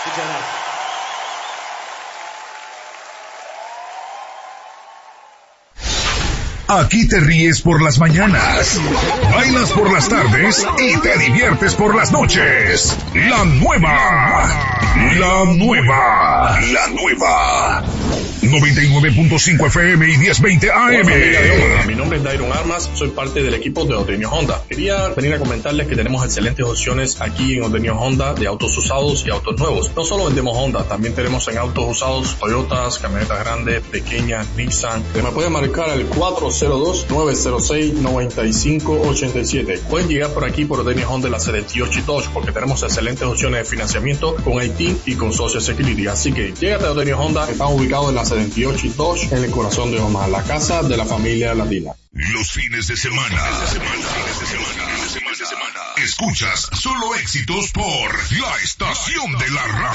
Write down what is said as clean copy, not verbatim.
Aquí te ríes por las mañanas, bailas por las tardes y te diviertes por las noches. La nueva 99.5 FM y 1020 AM. Mi nombre es Dairon Armas, soy parte del equipo de Odenio Honda. Quería venir a comentarles que tenemos excelentes opciones aquí en Odenio Honda de autos usados y autos nuevos. No solo vendemos Honda, también tenemos en autos usados Toyotas, camionetas grandes, pequeñas, Nissan. Me pueden marcar al 402-906-9587. Pueden llegar por aquí por Odenio Honda en la 78 y Dodge porque tenemos excelentes opciones de financiamiento con IT y con Social Security. Así que llégate a Odenio Honda, están ubicados en la 78 y Dodge en el corazón de Omaha, la casa de la familia latina. Los fines de semana. Escuchas solo éxitos por la estación de la raza.